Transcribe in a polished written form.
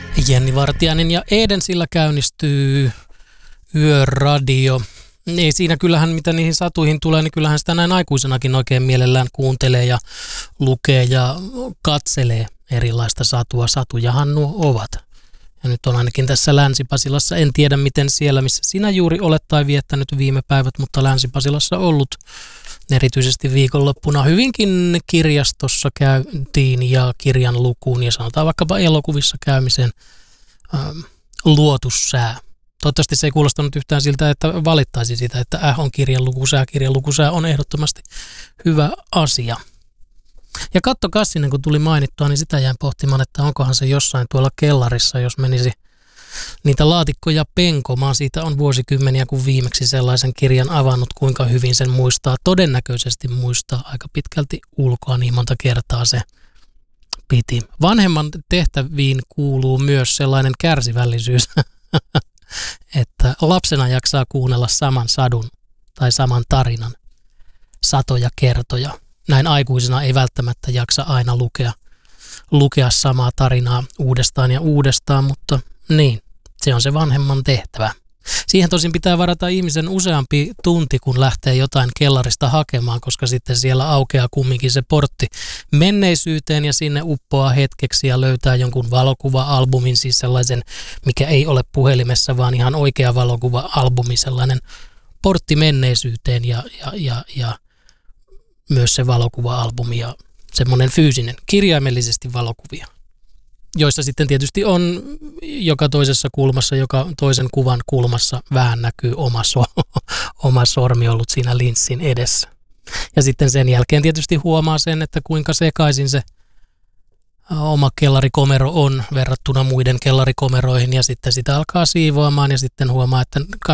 Jenni Vartiainen ja Edensillä käynnistyy Yöradio. Ei siinä kyllähän, mitä niihin satuihin tulee, niin kyllähän sitä näin aikuisenakin oikein mielellään kuuntelee ja lukee ja katselee erilaista satua. Satujahan nuo ovat. Ja nyt on ainakin tässä Länsi-Pasilassa, en tiedä miten siellä, missä sinä juuri olet tai viettänyt viime päivät, mutta Länsi-Pasilassa ollut erityisesti viikonloppuna hyvinkin kirjastossa käytiin ja kirjan lukuun ja sanotaan vaikkapa elokuvissa käymiseen luotu sää. Toivottavasti se ei kuulostanut yhtään siltä, että valittaisi sitä, että on kirjanlukusää. Kirjanlukusää on ehdottomasti hyvä asia. Ja Katto Kassinen, kun tuli mainittua, niin sitä jäin pohtimaan, että onkohan se jossain tuolla kellarissa, jos menisi niitä laatikkoja penkomaan. Siitä on vuosikymmeniä, kun viimeksi sellaisen kirjan avannut, kuinka hyvin sen muistaa. Todennäköisesti muistaa aika pitkälti ulkoa, niin monta kertaa se piti. Vanhemman tehtäviin kuuluu myös sellainen kärsivällisyys, että lapsena jaksaa kuunnella saman sadun tai saman tarinan satoja kertoja. Näin aikuisena ei välttämättä jaksa aina lukea samaa tarinaa uudestaan ja uudestaan, mutta niin, se on se vanhemman tehtävä. Siihen tosin pitää varata ihmisen useampi tunti, kun lähtee jotain kellarista hakemaan, koska sitten siellä aukeaa kumminkin se portti menneisyyteen ja sinne uppoaa hetkeksi ja löytää jonkun valokuva-albumin, siis sellaisen, mikä ei ole puhelimessa, vaan ihan oikea valokuva-albumi, sellainen portti menneisyyteen ja myös se valokuva-albumi ja semmoinen fyysinen, kirjaimellisesti valokuvia, joissa sitten tietysti on joka toisessa kulmassa, joka toisen kuvan kulmassa vähän näkyy oma sormi ollut siinä linssin edessä. Ja sitten sen jälkeen tietysti huomaa sen, että kuinka sekaisin se oma kellarikomero on verrattuna muiden kellarikomeroihin ja sitten sitä alkaa siivoamaan ja sitten huomaa, että